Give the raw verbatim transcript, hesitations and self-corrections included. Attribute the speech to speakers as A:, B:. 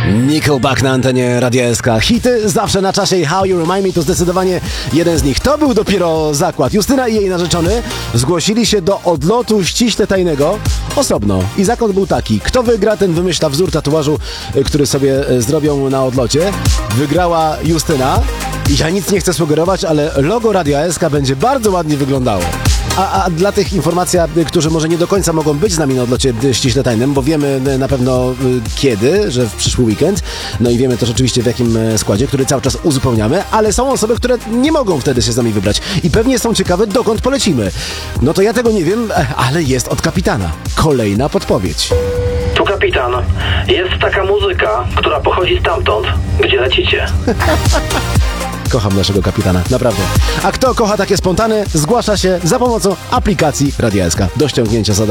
A: Nickelback na antenie Radia S K. Hity zawsze na czasie i How You Remind Me to zdecydowanie jeden z nich. To był dopiero zakład. Justyna i jej narzeczony zgłosili się do odlotu ściśle tajnego osobno. I zakład był taki. Kto wygra, ten wymyśla wzór tatuażu, który sobie zrobią na odlocie. Wygrała Justyna. I ja nic nie chcę sugerować, ale logo Radia S K będzie bardzo ładnie wyglądało. A, a dla tych informacji, którzy może nie do końca mogą być z nami na odlocie ściśle tajnym, bo wiemy na pewno kiedy, że w przyszły weekend, no i wiemy też oczywiście w jakim składzie, który cały czas uzupełniamy, ale są osoby, które nie mogą wtedy się z nami wybrać i pewnie są ciekawe, dokąd polecimy. No to ja tego nie wiem, ale jest od kapitana. Kolejna podpowiedź.
B: Tu kapitan. Jest taka muzyka, która pochodzi stamtąd, gdzie lecicie.
A: Kocham naszego kapitana, naprawdę. A kto kocha takie spontany, zgłasza się za pomocą aplikacji Radia S K do ściągnięcia za